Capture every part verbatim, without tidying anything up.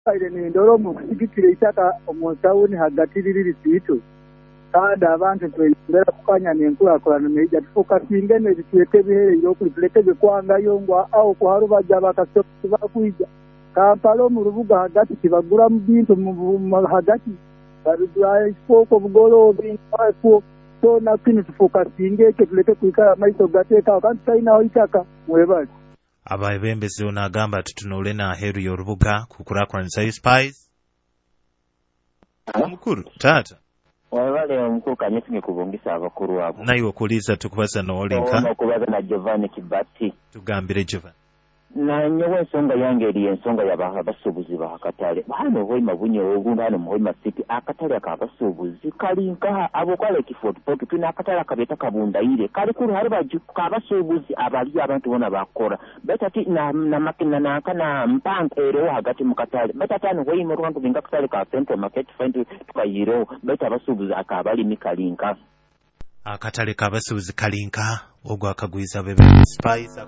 Kaire ni ndoro mu kusigikira itaka omutawuni hagati liri situ. Kandi abantu twendera kukanya nenkulakulana neija tufokasinga nebitwete biheerero kulete bikwanga yongwa au kuharuba jaba kasoku bakuija. Kampala mu rubuga hagati kibagura mu bintu mu hagati. Barudwa isoko bugolo bintu so na kinu tufokasinga ke tulete kuikala maiso gateka kandi taina hoitaka mwebali. Abaebembezi onagamba tutunule na heru yorubuga kukurakuranisa spies. Omukuru tata wale omukuru kanyesi kubungisa abakuru abo nayo okuliza tukubaza no olinka no kubaza na Giovanni Kibati tugambire Giovanni na nyewe ensonga yange eri ensonga y'abasuubuzi ba akatale hano hoima bunyo obunda hano hoima city akatale akabasuubuzi kalinka abo kwale kifort port tuna akatale akabeta kabunda ile kali kuri hari baji kabasuubuzi abali abantu bona bakora betati na na makina na kana mpango ero hagati mu katale betati hano hoima rwantu binga katale ka central market find tukayiro beta abasuubuzi akabali mikalinka akatale kabasuubuzi kalinka ogwa akagwiza bebe spice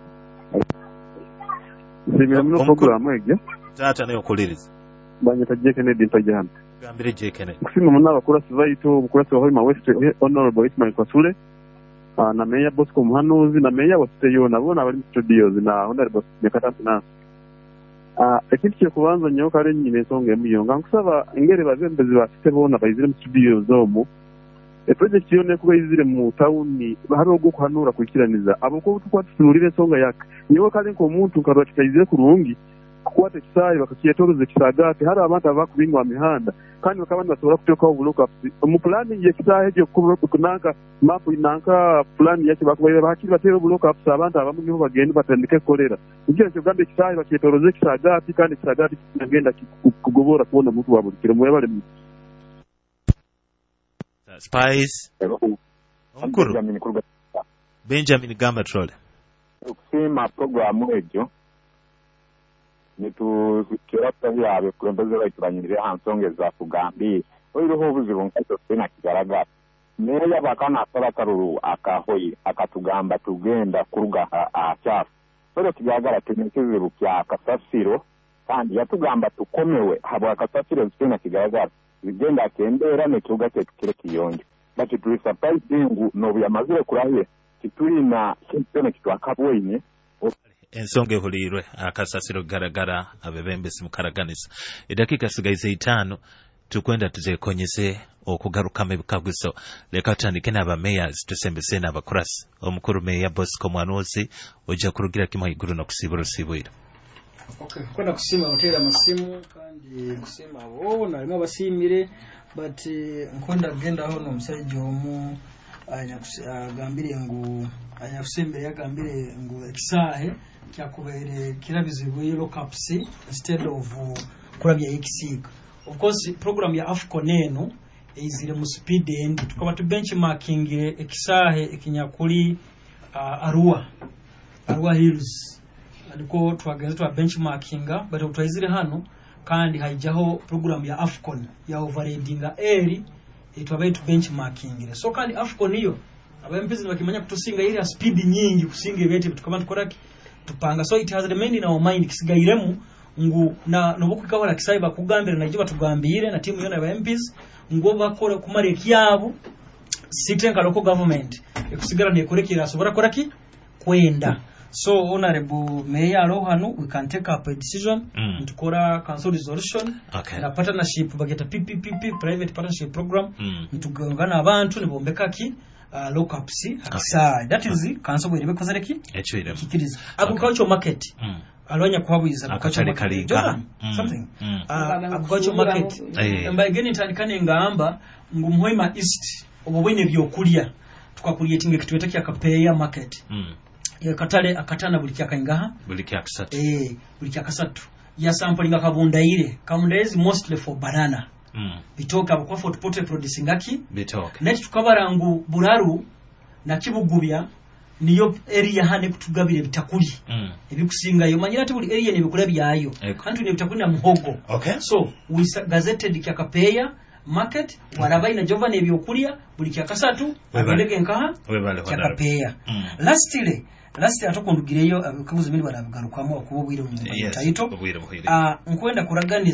Simira muno program egya tata nayo kuliriza banye tajje Kennedy mpajana gambire je Kennedy kusima muna bakura sivaito bukurasi wa Hoima West Honorable Ismail Kwasule na meya Bosco Muhanuzi na meya wasiteyo nabona abali studios na Honorable Nekata Finance ah ekintu kyo kubanza nyo kale nyine ensonga emuyonga nkusaba ingere bazembezi bafite bona bayizire mu studios zomu e project yone kuba izire mu town haro go kuhanura kwikiraniza aboko tukwatunurire ensonga yake niwe kale nko muntu karwa kitayizire kurungi kukwata kisayi bakakiyetoroze kisagate hari abantu abakubingwa mihanda kandi bakabandi basobora kutoka obuloka mu plan ye kisayi je kunaka map inanka plan yake bakubaye bakiri batero obuloka apsa abantu abamu nibo bagenda batandike kolera ngiye cyo gambe kisayi bakiyetoroze kisagate kandi kisagate kigenda kugobora kubona muntu wabukire mu yabale Spice Omukuru Benjamin Gamba Troll Kusima programu ejo nitu kirata yabe kulembeze bayitubanyirire hansonge za kugambi oiro hobuzi bonkato sena kigaragara neya bakana asaba karuru akahoyi akatugamba tugenda kuruga achafu bero kigaragara tunekize rupya kasasiro kandi yatugamba tukomewe habo akasasiro sena kigaragara zigenda kendera nekiuga cyekire kiyonje bati turi surprise ngo no byamazire kurahiye kitulina kitene kitwakabwenye ensonge hulirwe akasasiro garagara abebembesi mukaraganisa edakika sigayize itano tukwenda tuzekonyese okugaruka mebikaguso leka tandike n'aba mayors tusembese n'abakurasi omukuru meya Bosco Muhanuzi oja kurugira kimahiguru no kusibura sibwira. Okay, kwenda kusima hoteli masimu kandi kusima abo na basimire but nkonda genda aho no musajja omu agambire ngo ayakusembere yagambire ngo ekisahe kyakubere kirabizibwe lock up C instead of kurabya ikisiga. Of course program ya Afcon eno izire mu speed end tukaba tu benchmarking ekisahe ekinyakuri uh, Arua Arua Hills aliko twageze twa benchmarkinga but utwazire hano kandi haijaho program ya Afcon ya overriding eri itwabaye tu benchmarking so kandi Afcon hiyo abampizi bakimanya kutusinga ile speed nyingi kusinga ibete tukaba tukoraki tupanga so it has remained in our mind kisigairemu ngu na nobuku kabala kisaiba kugambira na jiba tugambire na timu yona ya M Ps ngo bakora kumare kyabo sitenga local government ekusigara ne kurekira sobora koraki kwenda. So honorable mayor Rohanu, we can take up a decision mm. to kora council resolution okay. na partnership bageta P P P P private partnership program mm. tugongana abantu nibombeka ki uh, lock up si okay. That is the council we rebe kozereki echwire kikiriza agriculture okay. market mm. alwanya kuhabuiza agriculture kalinga mm. something mm. uh, agriculture market mba igeni tandikane ngamba ngumuhoima east obobwenye byokulya tukakuliyetinga kitweta kya kapeya market mm. katale akatana buli kyakaingaha buli kyakasatu eh buli kyakasatu ya sampling akabunda ile kamunda is mostly for banana mm. bitoka kwa for potato producing aki bitoka net tukabarangu buraru na kibugubya niyo area hane kutugabire bitakuli mm. ebikusinga yo manyira tuli area ne bikula byayo kantu ne bitakuli na muhogo okay. So we gazetted kyakapeya market warabai na Giovanni ebyokulya buli kyakasatu abelege nkaha webale kyakapeya mm. lastly last atokundugireyo kabuzi bini barabigarukamo okubo bwire mu yes taito obwire buhire ah nkwenda kuragani